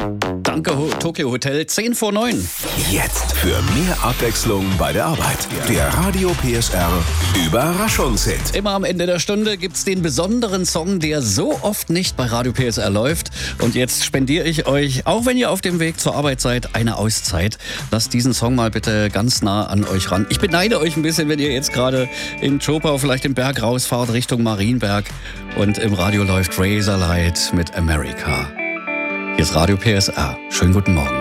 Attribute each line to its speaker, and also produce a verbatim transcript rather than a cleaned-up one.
Speaker 1: Danke, Ho- Tokyo Hotel, zehn vor neun.
Speaker 2: Jetzt für mehr Abwechslung bei der Arbeit. Der Radio P S R Überraschungshit.
Speaker 1: Immer am Ende der Stunde gibt's den besonderen Song, der so oft nicht bei Radio P S R läuft. Und jetzt spendiere ich euch, auch wenn ihr auf dem Weg zur Arbeit seid, eine Auszeit. Lasst diesen Song mal bitte ganz nah an euch ran. Ich beneide euch ein bisschen, wenn ihr jetzt gerade in Zschopau vielleicht den Berg rausfahrt Richtung Marienberg und im Radio läuft Razorlight mit America. Hier ist Radio P S R. Schönen guten Morgen.